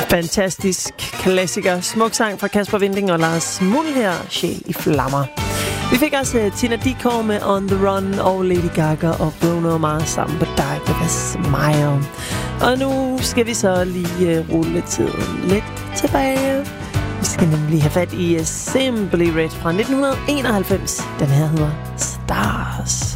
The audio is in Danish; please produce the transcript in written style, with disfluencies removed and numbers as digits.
Fantastisk klassiker. Smuk sang fra Kasper Winding og Lars Muhl her. Sjæl i flammer. Vi fik også Tina Dickow med On The Run og Lady Gaga og Bruno Mars sammen på Die With A Smile. Og nu skal vi så lige rulle tiden lidt tilbage. Vi skal nemlig have fat i Simply Red fra 1991. Den her hedder Stars.